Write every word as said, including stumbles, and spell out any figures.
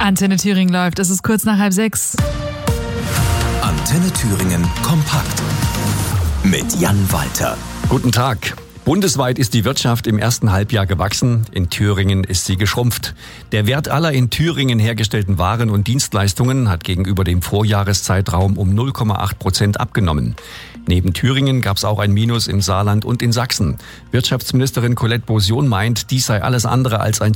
Antenne Thüringen läuft. Es ist kurz nach halb sechs. Antenne Thüringen kompakt mit Jan Walter. Guten Tag. Bundesweit ist die Wirtschaft im ersten Halbjahr gewachsen. In Thüringen ist sie geschrumpft. Der Wert aller in Thüringen hergestellten Waren und Dienstleistungen hat gegenüber dem Vorjahreszeitraum um null Komma acht Prozent abgenommen. Neben Thüringen gab es auch ein Minus im Saarland und in Sachsen. Wirtschaftsministerin Colette Bosion meint, dies sei alles andere als ein